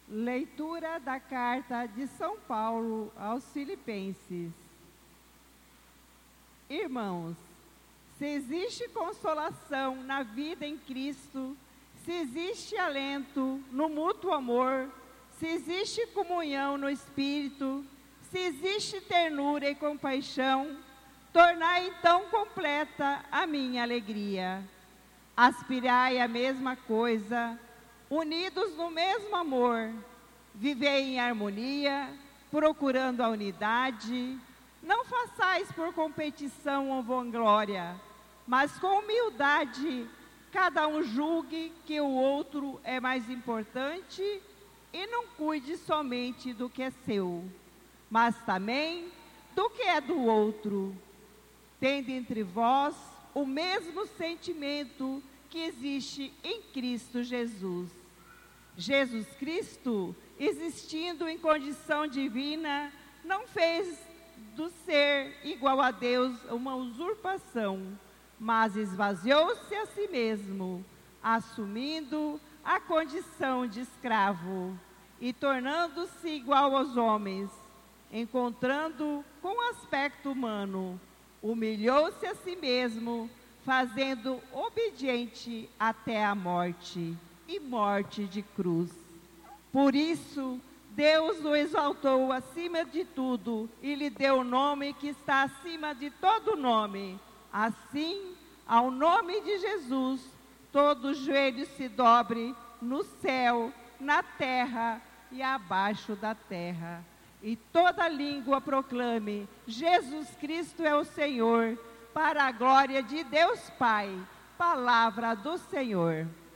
Leitura da carta de São Paulo aos Filipenses. Irmãos, se existe consolação na vida em Cristo, se existe alento no mútuo amor, se existe comunhão no Espírito, se existe ternura e compaixão, tornai então completa a minha alegria. Aspirai a mesma coisa, unidos no mesmo amor, vivei em harmonia, procurando a unidade. Não façais por competição ou vanglória, mas com humildade, cada um julgue que o outro é mais importante e não cuide somente do que é seu, mas também do que é do outro. Tende entre vós o mesmo sentimento que existe em Cristo Jesus. Jesus Cristo, existindo em condição divina, não fez do ser igual a Deus uma usurpação, mas esvaziou-se a si mesmo, assumindo a condição de escravo e tornando-se igual aos homens, encontrando com aspecto humano, humilhou-se a si mesmo, fazendo obediente até a morte, e morte de cruz. Por isso, Deus o exaltou acima de tudo e lhe deu o nome que está acima de todo nome. Assim, ao nome de Jesus, todo joelho se dobre no céu, na terra e abaixo da terra. E toda língua proclame: Jesus Cristo é o Senhor, para a glória de Deus Pai. Palavra do Senhor.